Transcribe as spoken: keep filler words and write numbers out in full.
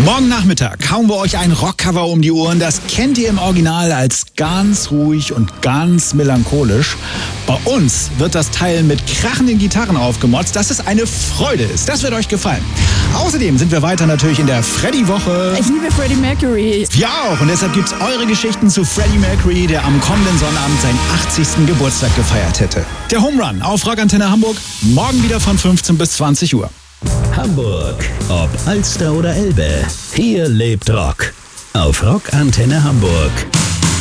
Morgen Nachmittag hauen wir euch ein Rockcover um die Ohren. Das kennt ihr im Original als ganz ruhig und ganz melancholisch. Bei uns wird das Teil mit krachenden Gitarren aufgemotzt, dass es eine Freude ist. Das wird euch gefallen. Außerdem sind wir weiter natürlich in der Freddy-Woche. Ich liebe Freddie Mercury. Wir auch. Und deshalb gibt's eure Geschichten zu Freddie Mercury, der am kommenden Sonnabend seinen achtzigsten Geburtstag gefeiert hätte. Der Home Run auf Rockantenne Hamburg. Morgen wieder von fünfzehn bis zwanzig Uhr. Hamburg, ob Alster oder Elbe, hier lebt Rock. Auf Rockantenne Hamburg.